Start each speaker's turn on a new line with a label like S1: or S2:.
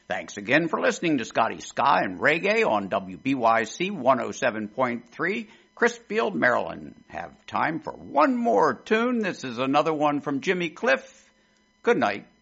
S1: Thanks again for listening to Scotty Ska and Reggae on WBYC 107.3, Crisfield, Maryland. Have time for one more tune. This is another one from Jimmy Cliff. Good night.